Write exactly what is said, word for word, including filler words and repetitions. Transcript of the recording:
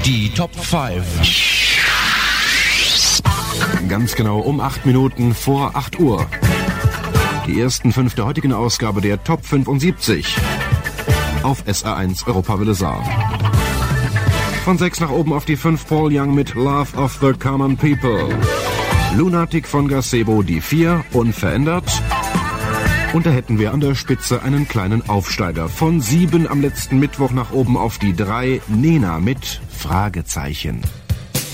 Die Top fünf. Ganz genau um acht Minuten vor acht Uhr. Die ersten fünf der heutigen Ausgabe der Top fünfundsiebzig. Auf S R eins Europawelle Saar. Von sechs nach oben auf die fünf Paul Young mit Love of the Common People. Lunatic von Gazebo die vier, unverändert. Und da hätten wir an der Spitze einen kleinen Aufsteiger. Von sieben am letzten Mittwoch nach oben auf die drei, Nena mit Fragezeichen.